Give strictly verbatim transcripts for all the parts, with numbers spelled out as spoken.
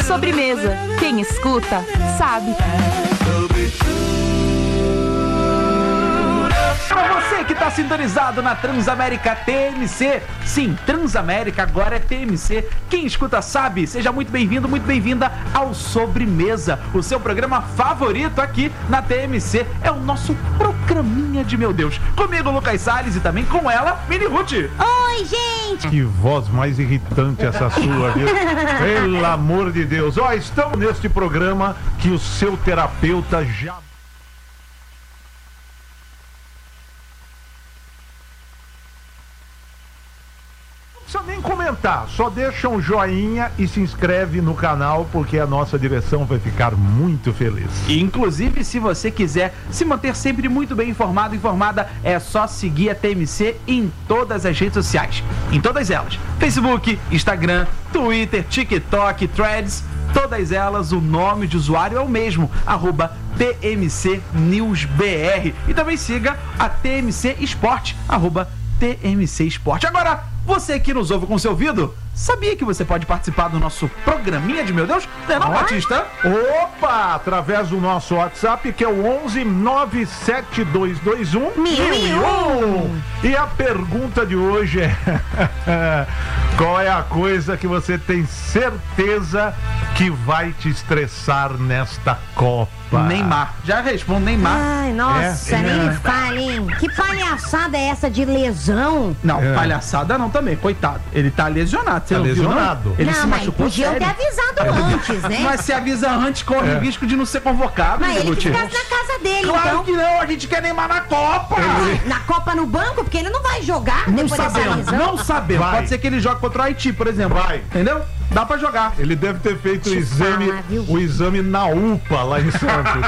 Sobremesa. Quem escuta, sabe. Para você que está sintonizado na Transamérica T M C, sim, Transamérica agora é T M C. Quem escuta sabe. Seja muito bem-vindo, muito bem-vinda ao Sobremesa, o seu programa favorito aqui na T M C. É o nosso programinha de meu Deus. Comigo, Lucas Salles, e também com ela, Mini Ruth. Oi, gente! Que voz mais irritante essa sua, viu? Pelo amor de Deus. Ó, estamos neste programa que o seu terapeuta já... Não precisa nem comentar, só deixa um joinha e se inscreve no canal, porque a nossa direção vai ficar muito feliz. Inclusive, se você quiser se manter sempre muito bem informado, informada, é só seguir a T M C em todas as redes sociais. Em todas elas. Facebook, Instagram, Twitter, TikTok, Threads, todas elas, o nome de usuário é o mesmo, arroba T M C News B R. E também siga a T M C Esporte, arroba T M C Esporte. Agora, você que nos ouve com seu ouvido, sabia que você pode participar do nosso programinha de meu Deus? Não é não, Batista? Opa! Através do nosso WhatsApp, que é o onze nove sete dois dois um mil e um. E a pergunta de hoje é: qual é a coisa que você tem certeza que vai te estressar nesta Copa? Neymar. Já respondo, Neymar. Ai, nossa, É, nem é. me fale, hein? Que palhaçada é essa de lesão? Não, É. palhaçada não também, coitado. Ele tá lesionado, você Tá não viu, não? lesionado. Ele não, se mas machucou podiam ter sério. avisado antes, né? Mas se avisa antes, corre É. risco de não ser convocado, Mas ele Ruth. que ficasse na casa dele, Claro então. que não, a gente quer Neymar na Copa. Na Copa no banco, porque ele não vai jogar Não depois dessa sabemos, lesão. não sabemos. Vai. Pode ser que ele jogue contra o Haiti, por exemplo. Vai. Entendeu? Dá pra jogar. Ele deve ter feito o Te exame, falar, viu? o exame na U P A lá em Santos.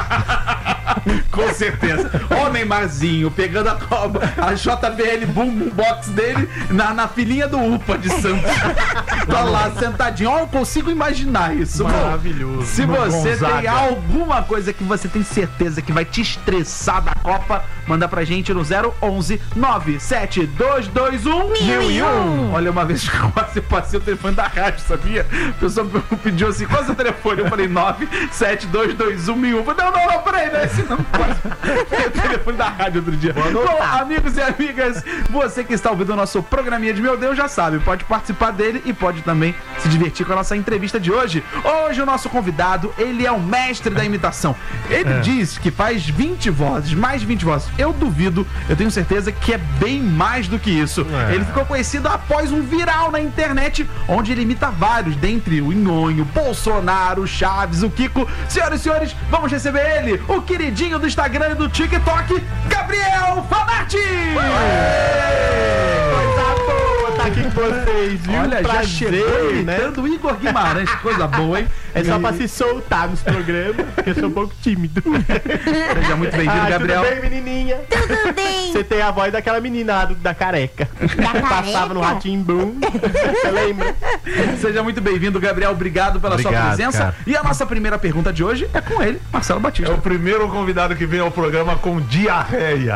Com certeza. Ó o Neymarzinho pegando a Copa, a J B L Boom Boom Box dele na, na filinha do U P A de Santos. Tá lá sentadinho. Ó, eu consigo imaginar isso. Maravilhoso. Se No você Gonzaga. tem alguma coisa que você tem certeza que vai te estressar da Copa, manda pra gente no zero onze nove sete dois dois um mil e um. Olha, uma vez que eu quase passei o telefone da rádio, sabia? A pessoa pediu assim: qual é o seu telefone? Eu falei nove sete dois dois um mil e um. Eu falei, não, não, não, peraí, não é esse não. Foi o telefone da rádio outro dia. Bom, amigos e amigas, você que está ouvindo o nosso programinha de meu Deus já sabe, pode participar dele e pode também se divertir com a nossa entrevista de hoje. Hoje o nosso convidado, ele é o mestre da imitação. Ele É. diz que faz vinte vozes, mais de vinte vozes. Eu duvido, eu tenho certeza que é bem mais do que isso. É. Ele ficou conhecido após um viral na internet, onde ele imita vários, dentre o Inhonho, Bolsonaro, Chaves, o Kiko. Senhoras e senhores, vamos receber ele, o queridinho do Instagram e do TikTok, Gabriel Fanatti! Coisa boa tá aqui com vocês, viu? Olha, já Prazer, chegou né? imitando o Igor Guimarães, que coisa boa, hein? É só pra se soltar nos programas, porque eu sou um pouco tímido. Seja muito bem-vindo, Ah, Gabriel. tudo bem, menininha? Tudo bem. Você tem a voz daquela menina do- da careca. Da Passava no careca? Rá-Tim-Bum. Você lembra? Seja muito bem-vindo, Gabriel. Obrigado pela sua Obrigado, presença. cara. E a nossa primeira pergunta de hoje é com ele, Marcelo É Batista. o primeiro convidado que vem ao programa com diarreia.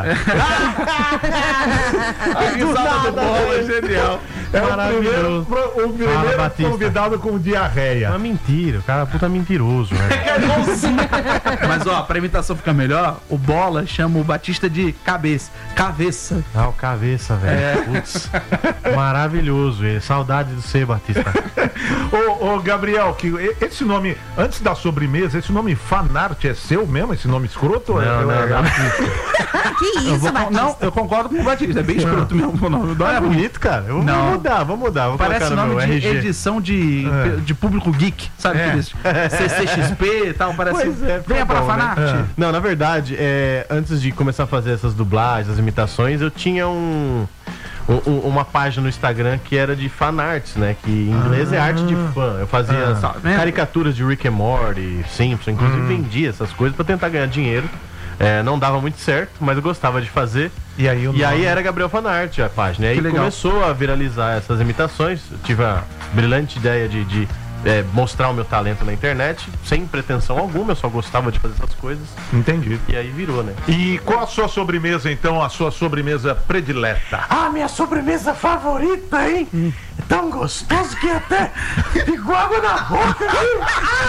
A risada do Bola, genial. É o Maravilhoso. primeiro, pro- o primeiro Batista. convidado com diarreia. Uma mentira, o cara é puta mentiroso, né? Mas, ó, pra imitação ficar melhor, o Bola chama o Batista de cabeça. Cabeça. Ah, o cabeça, velho. É. Putz. Maravilhoso, ele. Saudade do C, Batista. Ô, ô, Gabriel, que e- esse nome, antes da sobremesa, esse nome Fanarte é seu mesmo? Esse nome escroto? ou é- Não, ou é- não, não. Que Eu isso, vou- Batista? não, eu concordo com o Batista. É bem escroto mesmo o nome. Não É é ruim. bonito, cara. Eu Não. vou mudar, vou mudar. Vou Parece colocar no nome meu de R G. edição de, É. de público geek, sabe? É. Aqueles C C X P e tal, parece. Pois é, Venha tá pra bom, né? Fanarte. É. Não, na verdade, é, antes de começar a fazer essas dublagens, as imitações, eu tinha um, um- um- uma página no Instagram que era de fanarts, né? Que em inglês é arte de fã. Eu fazia Ah, tá vendo? caricaturas de Rick and Morty, Simpson, inclusive vendia essas coisas pra tentar ganhar dinheiro. É, não dava muito certo, mas eu gostava de fazer. E aí, o E aí nome? era Gabriel Fanart a página. E aí Que legal. começou a viralizar essas imitações. Eu tive a brilhante ideia de, de, é, mostrar o meu talento na internet, sem pretensão alguma, eu só gostava de fazer essas coisas. Entendi. E aí virou, né? E qual a sua sobremesa, então, a sua sobremesa predileta? Ah, minha sobremesa favorita, hein? É tão gostoso que até igual água na boca, viu?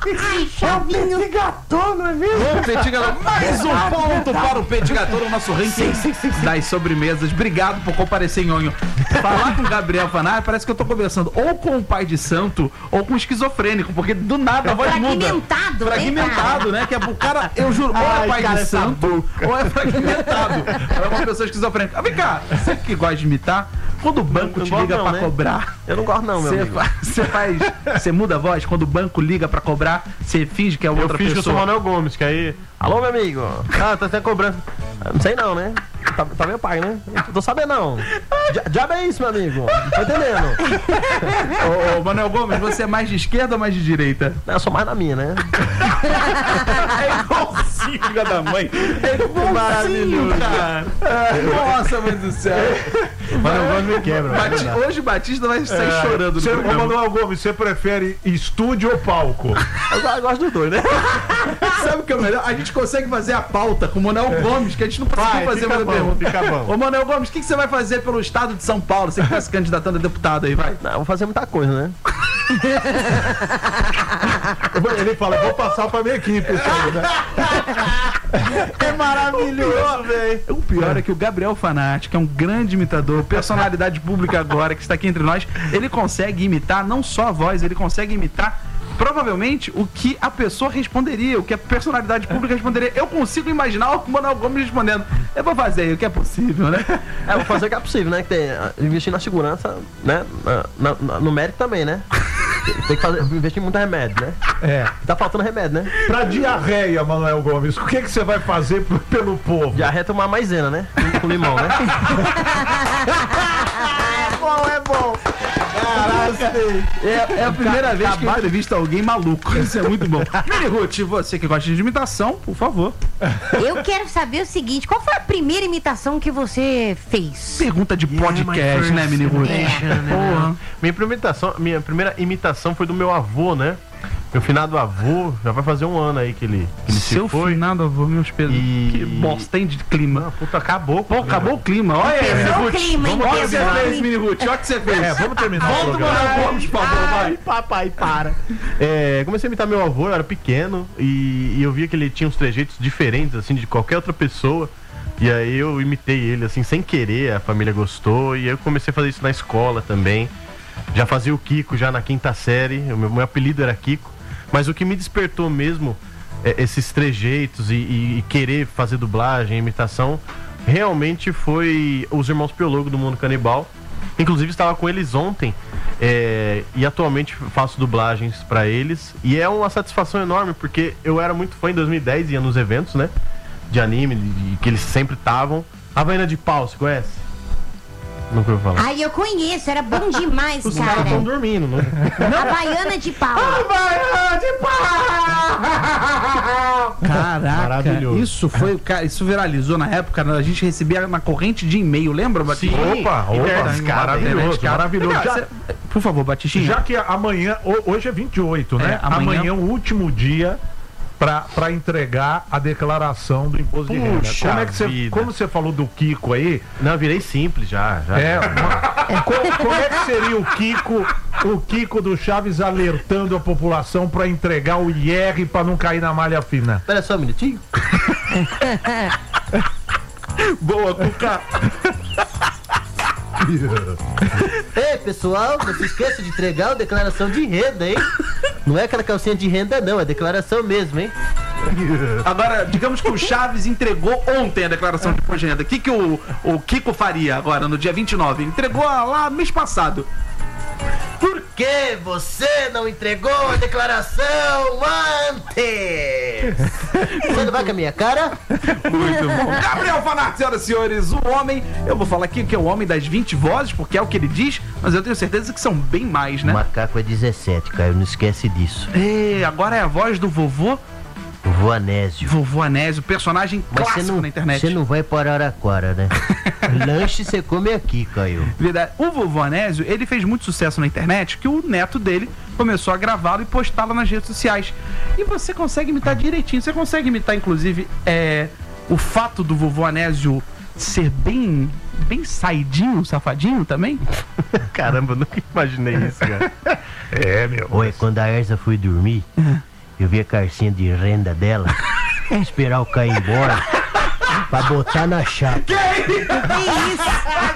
É o Petit Gâteau, não é mesmo? Ô, Petit Gâteau, mais um ponto para o Petit Gâteau no nosso ranking das sobremesas. Obrigado por comparecer, Nhonho. Falar com o Gabriel Fanari parece que eu tô conversando ou com o pai de santo ou com o esquizofrênico, porque do nada a voz muda. Fragmentado, né, Fragmentado, né? Que é o cara, eu juro, ou é Ai, pai cara, de essa santo ou é fragmentado. Ou é uma pessoa esquizofrênica. Ah, vem cá, você que gosta de imitar, quando o banco Não te gosto liga não, pra né? cobrar, Eu não gosto não, meu você amigo. faz, você faz, você muda a voz, quando o banco liga pra cobrar, você finge que é outra Eu fiz que eu sou pessoa. Manuel Gomes, que aí... Alô, meu amigo. Ah, tá até cobrando. Ah, não sei não, né? Tá, tá meu pai, né? Não tô sabendo não. Já- Diabo é isso, meu amigo. Não tô entendendo. Ô, ô, Manuel Gomes, você é mais de esquerda ou mais de direita? Não, eu sou mais na minha, né? É igualzinho, filha da mãe. É igualzinho, Maravilhoso. cara. É, nossa, mãe do céu. Manuel Gomes me quebra. Bati- né? hoje o Batista vai sair chorando no Você, ô, programa. Manuel Gomes, você prefere estúdio ou palco? Eu, go- eu gosto dos dois, né? Sabe o que é o melhor? A gente consegue fazer a pauta com o Manuel Gomes, que a gente não conseguiu Vai, fazer fica uma bom, pergunta. fica bom. Ô, Manuel Gomes, o que, que você vai fazer pelo estado de São Paulo? Você que tá se candidatando a deputado aí, vai. Não, eu vou fazer muita coisa, né? Ele fala, vou passar pra minha equipe. Isso aí, né? É maravilhoso, velho. O pior é que o Gabriel Fanati, que é um grande imitador, personalidade pública agora, que está aqui entre nós, ele consegue imitar não só a voz, ele consegue imitar provavelmente o que a pessoa responderia, o que a personalidade pública responderia. Eu consigo imaginar o Manuel Gomes respondendo. Eu vou fazer aí o que é possível, né? É, vou fazer o que é possível, né? Que tem, ah, investir na segurança, né? Na- na- na- no médico também, né? Tem que fazer, investir em muito remédio, né? É. Tá faltando remédio, né? Pra diarreia, Manuel Gomes, o que, que você vai fazer p- pelo povo? Diarreia tomar maisena, né? Com, com limão, né? É bom, é bom. É, é a primeira vez que eu entrevisto alguém maluco. Isso é muito bom. Mini Ruth, você que gosta de imitação, por favor. Eu quero saber o seguinte, qual foi a primeira imitação que você fez? Pergunta de podcast, né, Mini Ruth? Porra. Minha primeira imitação, minha primeira imitação foi do meu avô, né? Meu finado avô, já vai fazer um ano aí que ele, que ele Seu se foi. finado avô, meus pesos. E- Que bosta hein, de clima. Puta, acabou. Pô, acabou o clima. Olha aí, Mini Pesou o Ruth. clima, hein? Olha o que você Pesou o fez, clima. Mini Ruth. Olha o que você fez. É, vamos terminar o Volta o programa. Manuel Gomes, por favor, vai. Ai, papai, para. É, comecei a imitar meu avô, eu era pequeno, e, e eu via que ele tinha uns trejeitos diferentes, assim, de qualquer outra pessoa. E aí eu imitei ele, assim, sem querer, a família gostou, e eu comecei a fazer isso na escola também. Já fazia o Kiko já na quinta série, o meu, meu apelido era Kiko. Mas o que me despertou mesmo, é, esses trejeitos e, e- e querer fazer dublagem, imitação, realmente foi os Irmãos Piologo do Mundo Canibal. Inclusive estava com eles ontem, é, e atualmente faço dublagens pra eles. E é uma satisfação enorme, porque eu era muito fã em dois mil e dez, ia nos eventos, né? De anime, de, de- que eles sempre estavam. Havaiana de Pau, você conhece? Nunca ouviu falar. Ai, eu conheço, era bom demais, Os caras cara. estão dormindo, né? A baiana de pau. Caraca, Maravilhoso. isso foi, cara, isso viralizou na época, né? A gente recebia uma corrente de e-mail, lembra, Batista? Opa, opa, Internet, cara, maravilhoso, internet, cara. maravilhoso. Legal, Já- você- Por favor, Batistinha. Já que amanhã, ho- hoje é vinte e oito, né? É, amanhã- amanhã é o último dia pra, pra entregar a declaração do imposto de renda. Puxa Como é que você, vida. como você falou do Kiko aí, Não, eu virei simples já. já. é, uma- co- como é que seria o Kiko, o Kiko do Chaves alertando a população pra entregar o I R pra não cair na malha fina? Espera só um minutinho. Boa, Cuca. Ei, pessoal, não se esqueça de entregar a declaração de renda, hein? Não é aquela calcinha de renda, não, é declaração mesmo, hein? Agora, digamos que o Chaves entregou ontem a declaração de imposto de renda. O que, que o, o Kiko faria agora, no dia vinte e nove? Entregou lá mês passado. Por que você não entregou a declaração antes? Você não vai com a minha cara? Muito bom. Gabriel Fanati, senhoras e senhores, o homem, eu vou falar aqui que é o homem das vinte vozes, porque é o que ele diz, mas eu tenho certeza que são bem mais, né? Macaco é dezessete, Caio, não esquece disso. E agora é a voz do vovô, Vovô Anésio. vovô Anésio, personagem Mas você clássico não, na internet. você não vai para Araraquara, né? Lanche você come aqui, Caio. Verdade. O vovô Anésio, ele fez muito sucesso na internet, que o neto dele começou a gravá-lo e postá-lo nas redes sociais. E você consegue imitar direitinho. Você consegue imitar, inclusive, é, o fato do vovô Anésio ser bem, bem saidinho, safadinho também? Caramba, eu nunca imaginei isso, cara. É, meu. Oi, quando a Erza foi dormir, eu vi a carcinha de renda dela. Esperar eu cair embora pra botar na chapa. Que isso?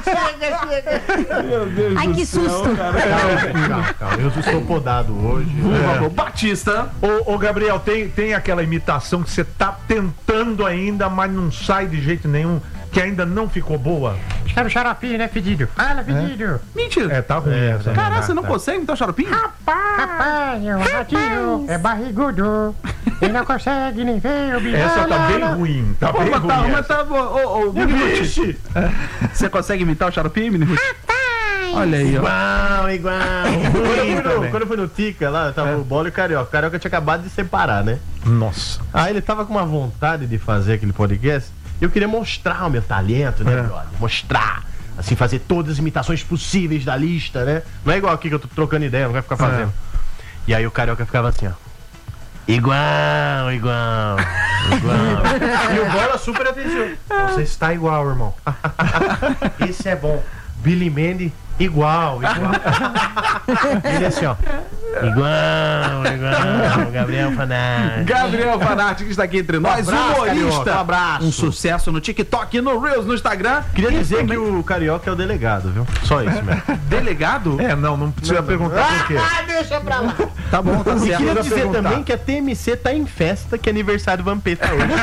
Ai, que susto. Calma, calma, eu estou podado hoje. Por favor, Batista. Ô, ô, Gabriel, tem, tem aquela imitação que você tá tentando ainda, mas não sai de jeito nenhum, que ainda não ficou boa? Quero xaropinho, né, fedido? Fala, fedido. Mentira. É, tá ruim essa. né? Caraca, você não consegue imitar o xaropinho? Rapaz, o ratinho é barrigudo. Ele não consegue nem ver o bicho. Essa tá bem ruim, tá Pô, bem mas ruim. tá, mas essa. tá, ô, ô, Mini Ruth. Você consegue imitar o xaropinho, Mini Ruth? Olha aí, ó. Igual, igual. Quando eu fui no- também. Quando eu fui no Tica lá, tava o Bola e o Carioca. O Carioca tinha acabado de separar, né? Nossa. Aí ele tava com uma vontade de fazer aquele podcast. E eu queria mostrar o meu talento, né, É. brother? Mostrar. Assim, fazer todas as imitações possíveis da lista, né? Não é igual aqui que eu tô trocando ideia, não vai ficar fazendo. E aí o Carioca ficava assim, ó. Igual, igual, igual. E o Bola super atenção. Você está igual, irmão. Isso é bom. Billy Mandy, igual, igual. Ele assim, ó. Igual, igual. Gabriel Fanati. Gabriel Fanati, que está aqui entre nós, abraço, humorista. Carioca, um abraço. Um sucesso no TikTok, no Reels, no Instagram. Queria E dizer também- que o Carioca é o delegado, viu? Só isso mesmo. Delegado? É, não, não precisa perguntar por quê. Tá bom, tá E certo. queria dizer perguntar. também que a T M C tá em festa, que é aniversário do Vampeta hoje.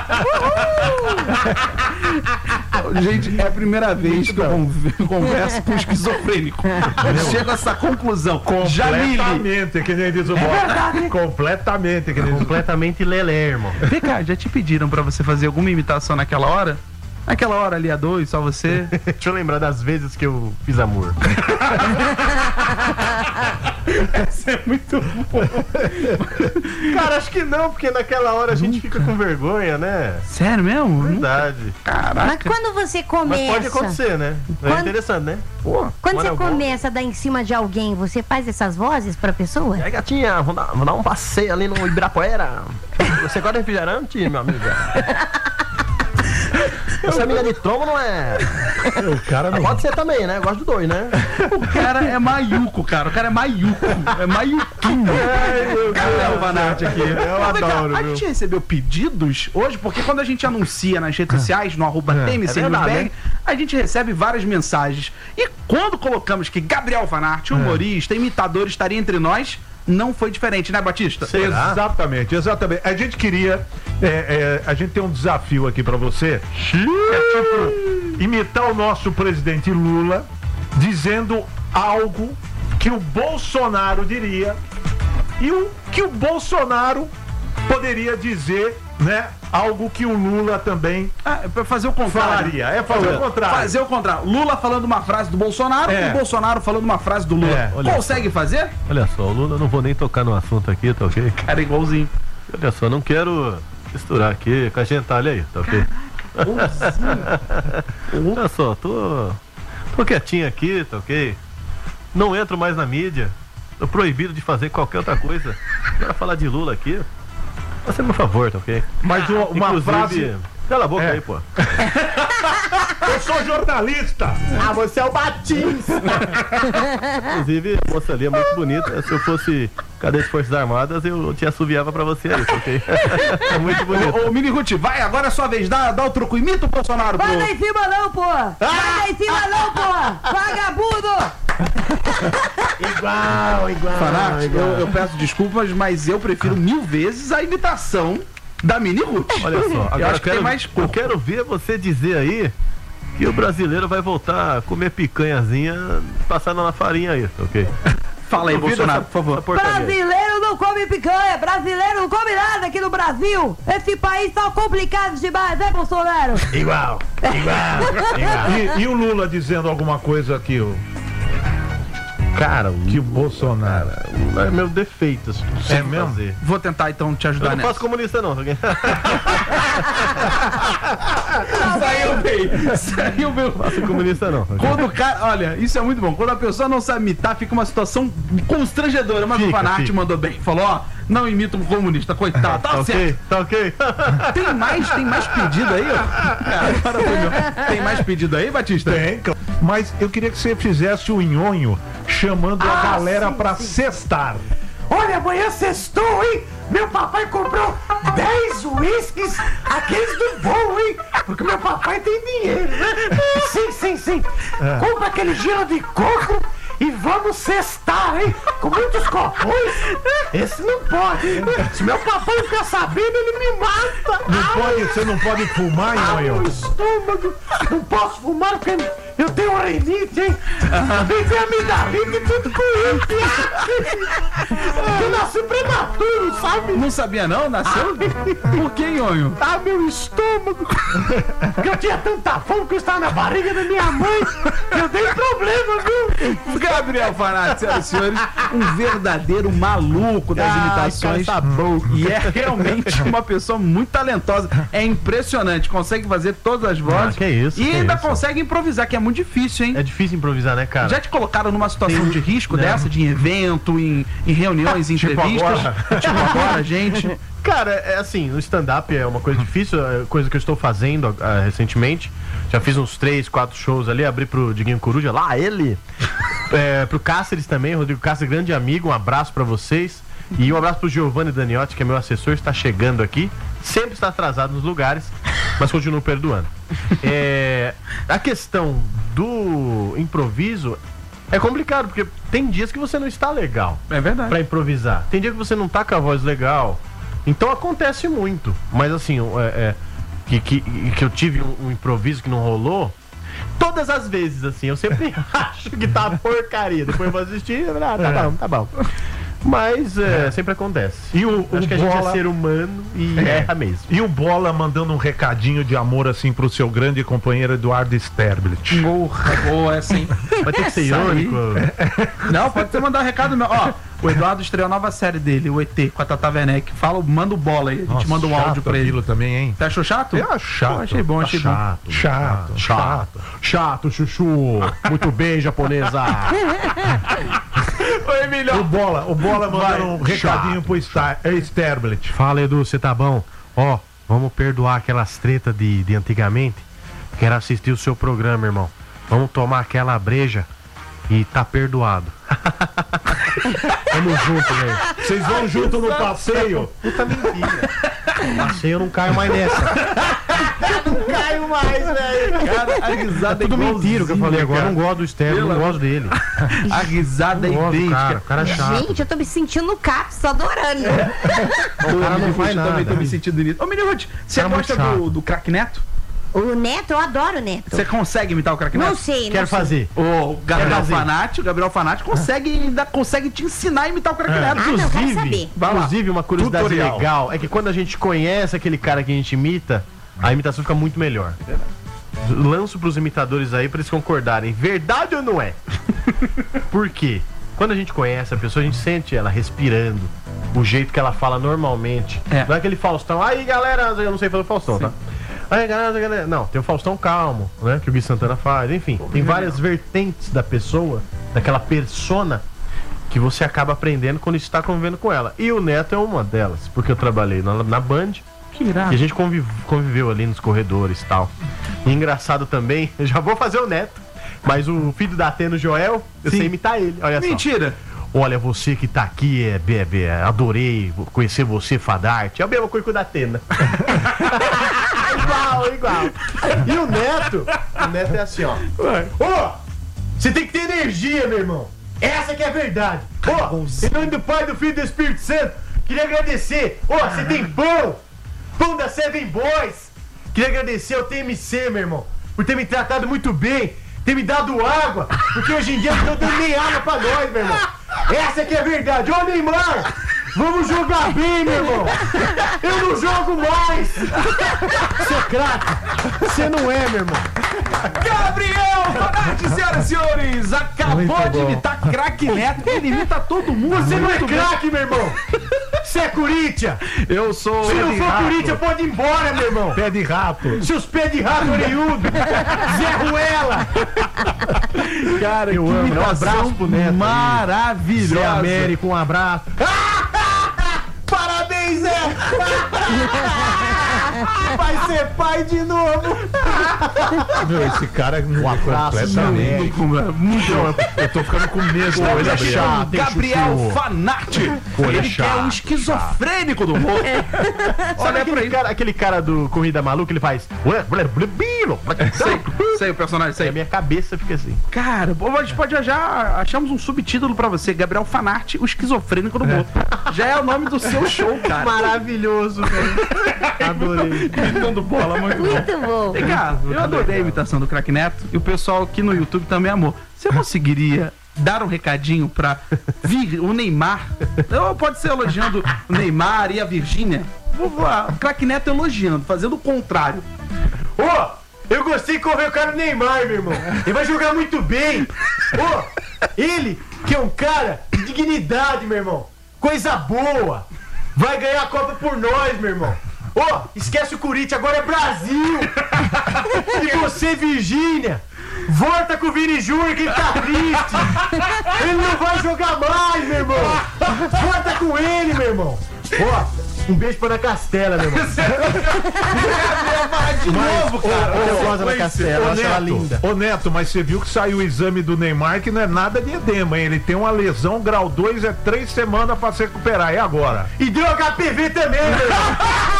Gente, é a primeira vez que eu conv- converso com um esquizofrênico. Chego a essa conclusão. Jamile. Completamente, é que nem diz o Bola. Completamente, que nem diz o Completamente lelé, irmão. Vem cá, já te pediram pra você fazer alguma imitação naquela hora? Naquela hora ali a dois, só você? Deixa eu lembrar das vezes que eu fiz amor. Isso é muito bom. Cara, acho que não, porque naquela hora a gente fica com vergonha, né? Sério mesmo? Verdade. Mas Caraca. quando você Mas começa... pode acontecer, né? É Quando- interessante, né? Pô. Quando Quando você eu vou- começa a dar em cima de alguém, você faz essas vozes pra pessoa? E aí, gatinha, vamos dar, vamos dar um passeio ali no Ibirapuera. Você gosta de refrigerante, meu amigo? Você é amiga de tomo, não é? O cara não. Pode ser também, né? Eu gosto dos dois, né? O cara é maiuco, cara. O cara é maiuco. É maiuquinho. Gabriel Fanati aqui. Eu Mas vem cá, adoro, A viu? gente recebeu pedidos hoje, porque quando a gente anuncia nas redes sociais, no arroba T M C É verdade, Newsbag, né? a gente recebe várias mensagens. E quando colocamos que Gabriel Fanati, humorista, imitador, estaria entre nós, não foi diferente, né, Batista? Será? Exatamente, exatamente. A gente queria. é, é, a gente tem um desafio aqui pra você. É tipo imitar o nosso presidente Lula dizendo algo que o Bolsonaro diria e o que o Bolsonaro poderia dizer, né? Algo que o Lula também Ah, é pra fazer o contrário. falaria. É fazer o contrário. Fazer o contrário. Lula falando uma frase do Bolsonaro É. e o Bolsonaro falando uma frase do Lula. É, olha Consegue fazer? Olha só, o Lula, não vou nem tocar no assunto aqui, tá ok? Cara, igualzinho. Olha só, não quero misturar aqui com a gentalha aí, tá ok? Olha só, tô, tô quietinho aqui, tá ok? Não entro mais na mídia. Tô proibido de fazer qualquer outra coisa. Agora falar de Lula aqui, faça por favor, tá ok? Mas uma, uma Inclusive, frase. cala a boca É. aí, pô. Eu sou jornalista! Ah, você é o Batista! Inclusive, a moça ali é muito bonita. Se eu fosse cadete de Forças Armadas, eu te assoviava pra você aí, ok? É muito bonito. Ô, ô, Mini Ruth, vai, agora é sua vez. Dá, dá o truco. Imita o Bolsonaro, pô. Vai lá em cima não, pô! Vai lá em cima não, pô! Vagabundo! Igual, igual. Fanati, eu, eu peço desculpas, mas eu prefiro mil vezes a imitação da Mini Ruth. Olha só, agora eu acho que quero, tem mais eu corpo. quero ver você dizer aí que o brasileiro vai voltar a comer picanhazinha passada na farinha aí, tá ok? Fala aí, Duvida Bolsonaro, essa- por favor. essa porcaria. Brasileiro não come picanha! Brasileiro não come nada aqui no Brasil! Esse país tá complicado demais, né, Bolsonaro? Igual, igual, igual. E, e o Lula dizendo alguma coisa aqui, o, Cara, o que o Bolsonaro. Lula é meu defeito. Assim, não sei É o que mesmo? fazer. Vou tentar então te Eu ajudar não nessa. faço comunista não, tá ok? Saiu bem. Saiu bem. Faço comunista não. tá ok? Quando o cara, olha, isso é muito bom. Quando a pessoa não sabe imitar, fica uma situação constrangedora. Mas o Fica, Fanati fica. mandou bem. Falou, ó, não imita um comunista, coitado. Tá Tá certo. ok, tá ok. Tem mais, tem mais pedido aí, ó. Agora foi meu. Tem mais pedido aí, Batista? Tem, claro. Mas eu queria que você fizesse o nhonho chamando a Ah, galera sim, pra sim. cestar. Olha, amanhã sextou, hein? Meu papai comprou dez uísques, aqueles do bom, hein? Porque meu papai tem dinheiro, né? Sim, sim, sim. Compra aquele gelo de coco e vamos cestar, hein? Com muitos copos. Esse não pode, hein? Se meu papai ficar sabendo, ele me mata. Não pode, você não pode fumar, Ah, Nhonho? meu estômago. Não posso fumar porque eu tenho rinite, hein? Também tenho amidalite e tudo com isso. Eu nasci prematuro, sabe? Não sabia não? Nasceu? Por que, Nhonho? Ah, meu estômago. Porque eu tinha tanta fome que eu estava na barriga da minha mãe. Eu dei problema, viu? Gabriel Fanati, senhoras e senhores, um verdadeiro maluco das imitações. cara, tá bom. E é realmente uma pessoa muito talentosa. É impressionante, consegue fazer todas as vozes. Ah, que isso, e que ainda isso. consegue improvisar, que é muito difícil, hein? É difícil improvisar, né, cara? Já te colocaram numa situação Tem- de risco Não. dessa, de evento, em, em reuniões, em Tipo entrevistas? agora. Tipo agora, gente. Cara, é assim, no stand-up é uma coisa difícil, é coisa que eu estou fazendo ah, recentemente. Já fiz uns três, quatro shows ali, abri pro Diguinho Coruja, lá ele. É, pro Cáceres também, Rodrigo Cáceres, grande amigo, um abraço pra vocês. E um abraço pro Giovanni Daniotti, que é meu assessor, está chegando aqui. Sempre está atrasado nos lugares, mas continuo perdoando. É, a questão do improviso é complicado, porque tem dias que você não está legal É verdade. pra improvisar. Tem dia que você não tá com a voz legal. Então acontece muito. Mas assim, é, é, que, que, que eu tive um, um improviso que não rolou. Todas as vezes, assim, eu sempre acho que tá porcaria. Depois eu vou assistir e ah, tá É. bom, tá bom. Mas é, sempre acontece. E o, Acho o que a gente é Bola... ser humano e É. erra mesmo. E o Bola mandando um recadinho de amor assim pro seu grande companheiro Eduardo Sterblit. Porra, boa essa, hein? Vai ter que ser Essa aí. irônico. Não, pode ser mandar um recado meu. Ó, o Eduardo estreou a nova série dele, o E T, com a Tata Werneck. Fala, manda o bola aí. A gente Nossa, manda um áudio chato pra ele. aquilo também, hein? Você achou chato? Eu acho chato. Pô, achei bom, achei bom. Chato. Chato, chato. Chato, chuchu. Muito bem, japonesa. Oi, Emílio. O Bola, o Bola mandando Vai. um recadinho pro Star, é Sterblit. Fala, Edu, você tá bom? Ó, vamos perdoar aquelas tretas de, de antigamente. Quero assistir o seu programa, irmão. Vamos tomar aquela breja e tá perdoado. Tamo junto, velho. Vocês vão junto no passeio? Puta mentira. Passeio eu não caio mais nessa. Não caio mais, velho. Cara, a risada é Tudo mentira o que eu falei agora. Eu não gosto do Sterling, não Pelo gosto dele. A risada é Não gosto do idêntica. cara. O cara é chato. Gente, eu tô me sentindo no CAPS, tô adorando. O cara não faz Eu também tô nada. me sentindo nisso. Ô, Menino Ruth, você Cara, gosta muito do, chato. do Crack Neto? O Neto, eu adoro o Neto. Você consegue imitar o Crack Neto? Não sei, não Quero sei. fazer. O Gabriel fazer. Fanati, o Gabriel Fanati consegue, ainda consegue te ensinar a imitar o Crack Neto. Ah, não, quero Inclusive, saber. Vai lá. inclusive, uma curiosidade Tutorial. legal é que quando a gente conhece aquele cara que a gente imita, a imitação fica muito melhor. Lanço pros imitadores aí pra eles concordarem. Verdade ou não é? Por quê? Quando a gente conhece a pessoa, a gente sente ela respirando, o jeito que ela fala normalmente. É. Não é aquele Faustão. Aí, galera, eu não sei fazer Faustão, tá? Aí, galera, galera. Não, tem o Faustão calmo, né? Que o Gui Santana faz. Enfim, tem várias vertentes da pessoa, daquela persona, que você acaba aprendendo quando está convivendo com ela. E o Neto é uma delas, porque eu trabalhei na, na Band. Que irado. E a gente conviv- conviveu ali nos corredores e tal. E engraçado também, eu já vou fazer o Neto, mas o filho da Atena, o Joel, eu Sim. sei imitar ele. Olha só. Mentira. Olha, você que tá aqui, é, é, é, adorei conhecer você, Fadarte. É a mesma coisa que o da Atena. igual, igual. E o Neto, o Neto é assim, ó. Ô, você tem que ter energia, meu irmão. Essa que é a verdade. Ô, em nome do Pai, do Filho e do Espírito Santo, queria agradecer. Ô, você tem pão. Pão da Seven Boys. Queria agradecer ao T M C, meu irmão, por ter me tratado muito bem, ter me dado água, porque hoje em dia não estão dando nem água pra nós, meu irmão. Essa que é a verdade. Ô, Neymar, vamos jogar bem, meu irmão. Eu não jogo mais. Você é craque. Você não é, meu irmão. Gabriel Fanati, senhoras e senhores, acabou de imitar Crack Neto. Ele imita todo mundo. Você não é muito bem. craque, meu irmão. Você é Corinthians. Eu sou. Se não for rato. Corinthians, pode ir embora, meu irmão. Pé de rato. Seus pés de rato orelhudo. Zé Ruela. Cara, Eu que amo. Um imitação abraço pro Neto aí. maravilhosa. Zé Américo, um abraço. Parabéns, Zé. Vai ser pai de novo. Meu, esse cara não é completamente. Muito. Eu tô ficando com medo. Está Coisa achando chata, hein, Gabriel Chuchu? Fanatti. Coisa Ele que é um chata, esquizofrênico do humor. Sabe Olha pra aquele ele. cara, aquele cara do Corrida Maluca, ele faz. Sei, sei o personagem, Aí sei. a minha cabeça fica assim. Cara, pô, a gente pode já, já achamos um subtítulo pra você, Gabriel Fanatti, o esquizofrênico do humor. Já é o nome do seu show, cara. Maravilhoso, velho. Adorei. Gritando bola, muito bom. Muito bom. Vem cá, eu adorei a imitação do Craque Neto e o pessoal aqui no YouTube também amou. Você conseguiria dar um recadinho pra vir o Neymar? Ou pode ser elogiando o Neymar e a Virgínia? Vou lá, o Craque Neto elogiando, fazendo o contrário. Ô, eu gostei de convocar o Neymar, meu irmão. Ele vai jogar muito bem. Ô, ele, que é um cara de dignidade, meu irmão. Coisa boa. Vai ganhar a Copa por nós, meu irmão. Ô, esquece o Corinthians, agora é Brasil. E você, Virgínia, volta com o Vini Júnior, que ele tá triste. Ele não vai jogar mais, meu irmão. Volta com ele, meu irmão. Ó, um beijo pra Ana Castela, meu irmão. De novo, cara. Eu gosto da Castela, eu Ô, acho ela Neto, linda. ô Neto, mas você viu que saiu o exame do Neymar que não é nada de edema, hein? Ele tem uma lesão grau dois, é três semanas pra se recuperar. E agora? E deu H P V também, meu irmão.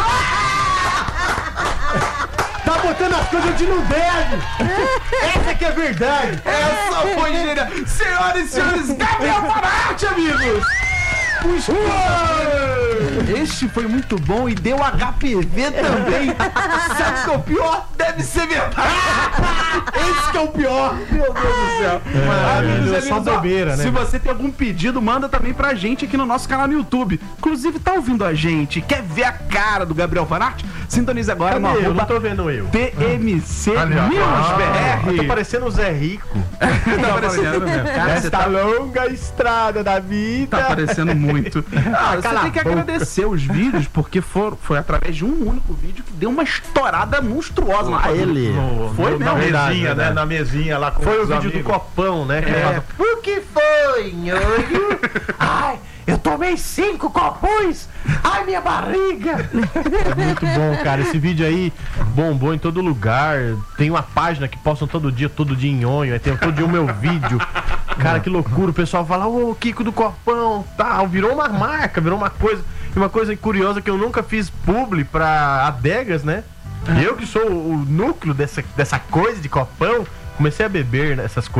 Tá botando as coisas onde não deve. Essa que é a verdade. Essa foi genial. Senhoras e senhores, Gabriel Fanatti, amigos. Este foi muito bom e deu H P V também. Sabe o que é o pior? Deve ser verdade. Esse que é o pior. Meu Deus do céu. Amigos, é só amigos, ó, bobeira, né, se meu? você tem algum pedido, manda também pra gente aqui no nosso canal no YouTube. Inclusive, tá ouvindo a gente? Quer ver a cara do Gabriel Fanatti? Sintonize agora no Cadê? Eu arroba não tô vendo eu. P M C Ali, ó. News B Eu tô R. parecendo o Zé Rico. Tá parecendo mesmo. Cara, você tá longa estrada da vida. Tá aparecendo muito. Ah, você Cala tem que a boca. agradecer os vídeos, porque for, foi através de um único vídeo que deu uma estourada monstruosa na Ah, tua vida. ele. No- Foi no- mesmo, na verdade, mesinha, né? verdade. Na mesinha lá com Foi o os vídeo amigos. do copão, né? Que É. O que foi, nhonho? Ai, eu tomei cinco copões. Ai, minha barriga. Muito bom, cara. Esse vídeo aí bombou em todo lugar. Tem uma página que postam todo dia, todo dia em onho. Aí tem todo dia o meu vídeo. Cara, que loucura. O pessoal fala, ô, Kiko do Copão, tal. Virou uma marca, virou uma coisa. E uma coisa curiosa que eu nunca fiz publi pra adegas, né? Eu que sou o núcleo dessa, dessa coisa de copão, comecei a beber essas coisas.